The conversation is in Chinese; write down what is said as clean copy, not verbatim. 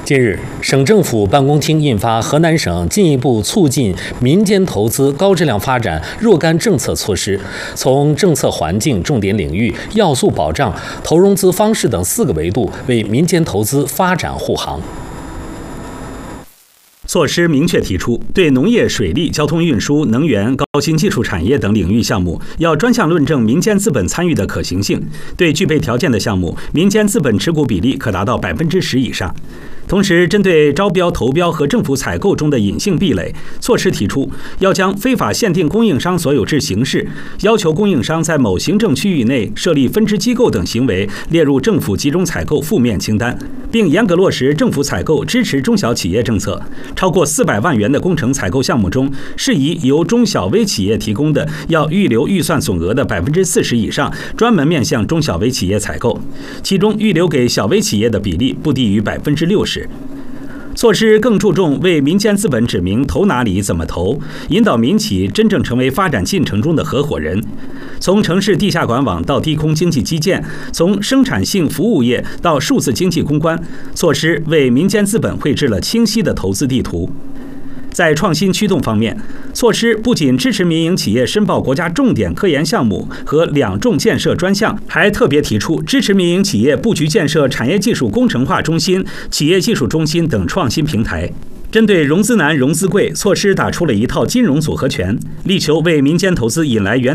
近日，省政府办公厅印发《河南省进一步促进民间投资高质量发展若干政策措施》，从政策环境、重点领域、要素保障、投融资方式等4个维度为民间投资发展护航。 措施明确提出，对农业、水利、交通运输、能源、高新技术产业等领域项目，要专项论证民间资本参与的可行性；对具备条件的项目，民间资本持股比例可达到10%以上。同时，针对招标、投标和政府采购中的隐性壁垒，措施提出要将非法限定供应商所有制形式、要求供应商在某行政区域内设立分支机构等行为列入政府集中采购负面清单，并严格落实政府采购支持中小企业政策。超过400万元的工程采购项目中，适宜由中小微企业提供的，要预留预算总额的40%以上，专门面向中小微企业采购，其中预留给小微企业的比例不低于60%。措施更注重为民间资本指明投哪里、怎么投，引导民企真正成为发展进程中的合伙人。从城市地下管网到低空经济基建，从生产性服务业到数字经济攻关，措施为民间资本绘制了清晰的投资地图。在创新驱动方面，措施不仅支持民营企业申报国家重点科研项目和2重建设专项，还特别提出支持民营企业布局建设产业技术工程化中心、企业技术中心等创新平台。针对融资难、融资贵，措施打出了一套金融组合拳，力求为民间投资引来源